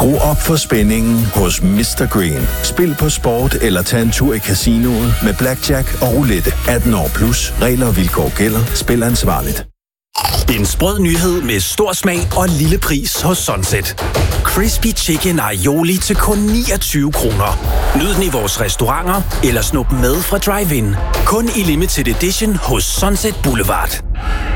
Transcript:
Skru op for spændingen hos Mr. Green. Spil på sport eller tag en tur i casinoet med blackjack og roulette. 18 år plus. Regler og vilkår gælder. Spil ansvarligt. En sprød nyhed med stor smag og lille pris hos Sunset. Crispy Chicken Aioli til kun 29 kroner. Nyd den i vores restauranter eller snup med fra drive-in. Kun i limited edition hos Sunset Boulevard.